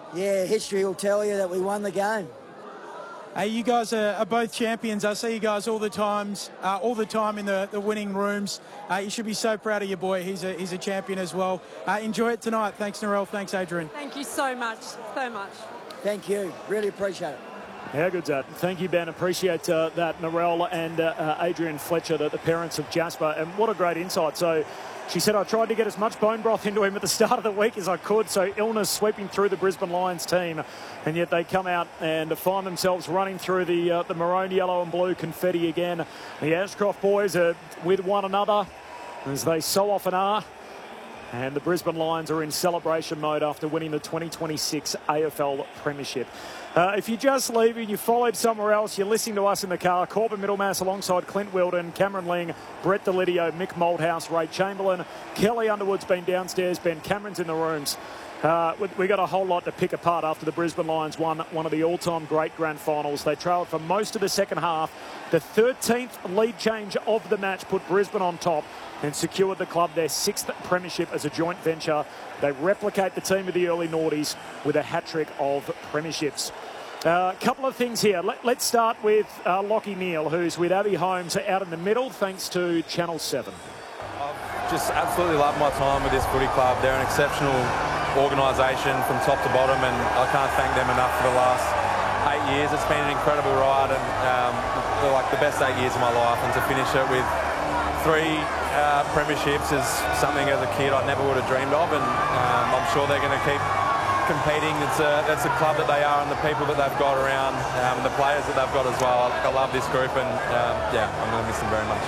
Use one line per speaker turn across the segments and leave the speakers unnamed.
Yeah, history will tell you that we won the game.
Hey, you guys are both champions. I see you guys all the time in the winning rooms. You should be so proud of your boy. He's a champion as well. Enjoy it tonight. Thanks, Narelle. Thanks, Adrian.
Thank you so much, so much.
Thank you. Really appreciate it.
How good's that? Thank you, Ben. Appreciate that, Narelle and Adrian Fletcher, the parents of Jasper. And what a great insight. So she said, I tried to get as much bone broth into him at the start of the week as I could. So illness sweeping through the Brisbane Lions team. And yet they come out and find themselves running through the maroon, yellow and blue confetti again. The Ashcroft boys are with one another, as they so often are. And the Brisbane Lions are in celebration mode after winning the 2026 AFL Premiership. If you're just leaving, you followed somewhere else, you're listening to us in the car, Corbin Middlemass alongside Clint Wilden, Cameron Ling, Brett Delidio, Mick Malthouse, Ray Chamberlain, Kelly Underwood's been downstairs, Ben Cameron's in the rooms. We got a whole lot to pick apart after the Brisbane Lions won one of the all-time great grand finals. They trailed for most of the second half. The 13th lead change of the match put Brisbane on top and secured the club their 6th premiership as a joint venture. They replicate the team of the early noughties with a hat-trick of premierships. A couple of things here. Let's start with Lockie Neal, who's with Abby Holmes out in the middle, thanks to Channel 7.
I've just absolutely loved my time with this footy club. They're an exceptional organisation from top to bottom, and I can't thank them enough for the last 8 years. It's been an incredible ride, and like the best 8 years of my life, and to finish it with 3 premierships is something as a kid I never would have dreamed of, and I'm sure they're going to keep competing. That's a club that they are, and the people that they've got around, the players that they've got as well. I love this group, and yeah, I'm going to miss them very much.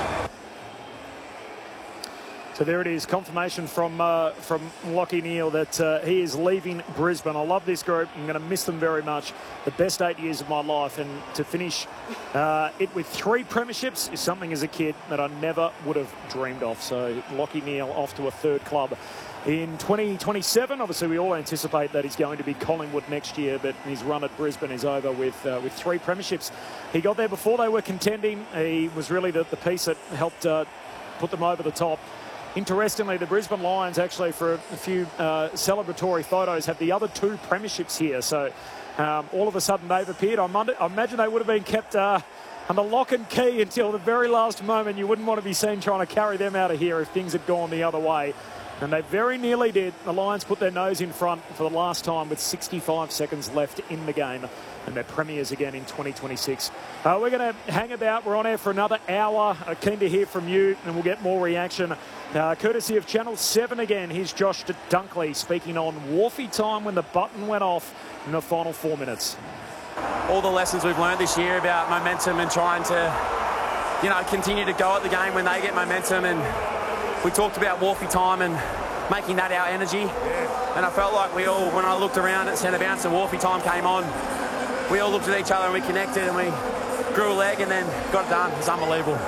So there it is, confirmation from Lockie Neal that he is leaving Brisbane. I love this group. I'm going to miss them very much. The best 8 years of my life, and to finish it with 3 premierships is something as a kid that I never would have dreamed of. So Lockie Neal off to a 3rd club in 2027. Obviously, we all anticipate that he's going to be Collingwood next year, but his run at Brisbane is over with 3 premierships. He got there before they were contending. He was really the piece that helped put them over the top. Interestingly, the Brisbane Lions, actually, for a few celebratory photos, have the other 2 premierships here. So all of a sudden they've appeared. I imagine they would have been kept under lock and key until the very last moment. You wouldn't want to be seen trying to carry them out of here if things had gone the other way. And they very nearly did. The Lions put their nose in front for the last time with 65 seconds left in the game. And they're premiers again in 2026. We're going to hang about. We're on air for another hour. Keen to hear from you, and we'll get more reaction. Courtesy of Channel 7 again. Here's Josh Dunkley speaking on Wharfie time when the button went off in the final 4 minutes.
All the lessons we've learned this year about momentum and trying to, continue to go at the game when they get momentum. And we talked about Wharfie time and making that our energy. And I felt like we all, when I looked around at centre bounce and Wharfie time came on, we all looked at each other and we connected and we grew a leg and then got it done. It's unbelievable.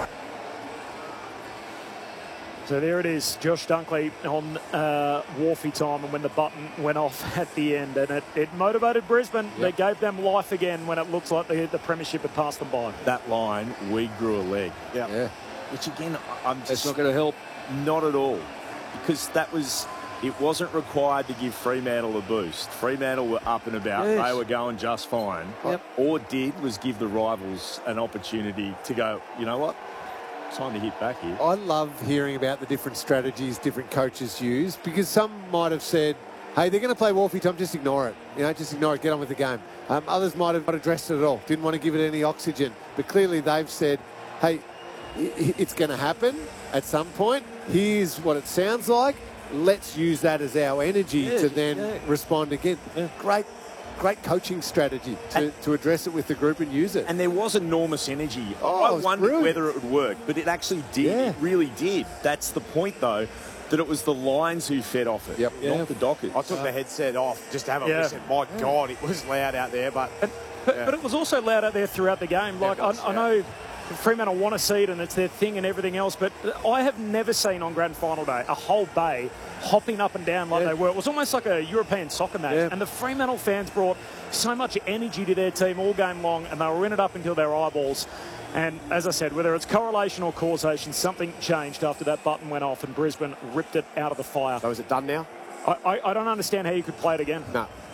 So there it is, Josh Dunkley on Wharfie time, and when the button went off at the end, and it motivated Brisbane. Yep. They gave them life again when it looks like the premiership had passed them by.
That line, we grew a leg.
Yep.
Yeah. Which again, I'm just...
It's not going to help.
Not at all. Because it wasn't required to give Fremantle a boost. Fremantle were up and about. Yes. They were going just fine.
Yep.
All it did was give the rivals an opportunity to go, you know what? Time to hit back here.
I love hearing about the different strategies different coaches use, because some might have said, hey, they're going to play Wharfie time, just ignore it. Just ignore it, get on with the game. Others might have not addressed it at all, didn't want to give it any oxygen. But clearly they've said, hey, it's going to happen at some point. Here's what it sounds like. Let's use that as our energy to then respond again. Yeah. Great coaching strategy to address it with the group and use it.
And there was enormous energy.
Oh,
I wondered
brilliant.
whether it would work, but it actually did.
Yeah.
It really did. That's the point, though, that it was the Lions who fed off it, not the Dockers.
I took the headset off just to have a listen. My God, it was loud out there, but
it was also loud out there throughout the game. Like I know Fremantle want to see it and it's their thing and everything else, but I have never seen on Grand Final day a whole bay hopping up and down like they were. It was almost like a European soccer match, and the Fremantle fans brought so much energy to their team all game long, and they were in it up until their eyeballs. And as I said, whether it's correlation or causation, something changed after that button went off and Brisbane ripped it out of the fire.
So is it done now?
I don't understand how you could play it again.
No.